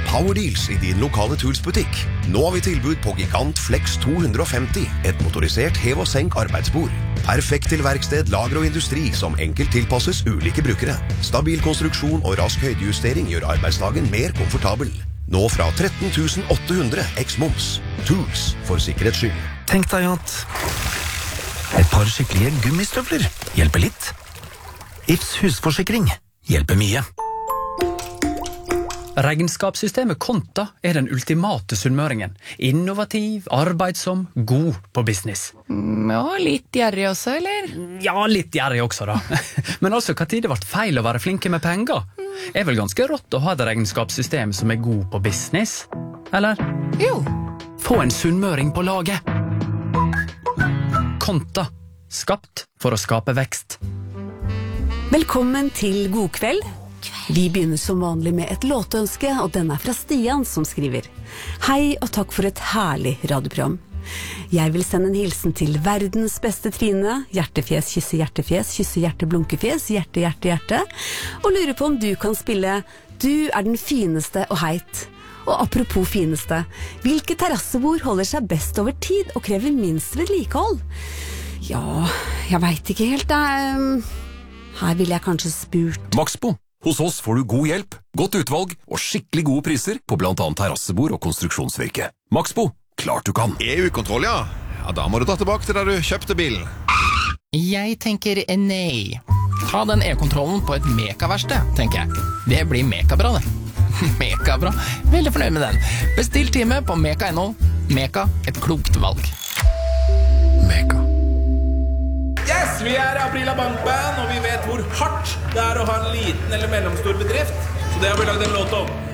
Power Deals i din lokale Tools-butikk. Nå har vi tilbud på Gigant Flex 250, et motorisert hev- og senk arbeidsbord. Perfekt til verksted, lager og industri som enkelt tilpasses ulike brukere. Stabil konstruksjon og rask høydejustering gjør arbeidsdagen mer komfortabel. Nå fra 13 800 eks-moms. Tools, for sikkerhets skyld. Tenk deg at et par skikkelige gummistøvler hjelper litt. Ifs husforsikring hjelper mye. Regnskapssystemet Konta er den ultimate sunnmøringen. Innovativ, arbeidsom, god på business. Ja, litt gjerrig også, eller? Ja, litt gjerrig også da. Men altså, hva tid det ble feil å være flinke med penger? Er vel ganske rått å ha et regnskapssystem som er god på business? Eller? Jo. Få en sunnmøring på laget. Konta. Skapt for å skape vekst. Velkommen til God kveld. Vi begynner som vanlig med et låtønske, og den er fra Stian som skriver: Hei og takk for et herlig radioprogram. Jeg vil sende en hilsen til verdens beste Trine, hjertefjes, kysse hjerte, blunkefjes, hjerte, hjerte, hjerte, og lurer på om du kan spille Du er den fineste og heit. Og apropos fineste, hvilke terrassebord holder seg best over tid og krever minst vedlikehold? Ja, jeg vet ikke helt, her vil jeg kanskje spurt Maxbo. Hos oss får du god hjelp, godt utvalg og skikkelig gode priser på blant annet terrassebord og konstruksjonsvirke. Maxbo, klart du kan. EU-kontroll, ja. Ja, da må du ta tilbake til der du kjøpte bilen. Jeg tenker nei. Ta den e-kontrollen på et mekaverksted, tenker jeg. Det blir mekabra, det. Mekabra. Veldig fornøyd med den. Bestill time på meka.no. Meka, et klokt valg. Meka. Yes, vi er Aprila Bankband, og vi vet hvor hardt det er å ha en liten eller mellomstor bedrift. Så det har vi laget en låt om.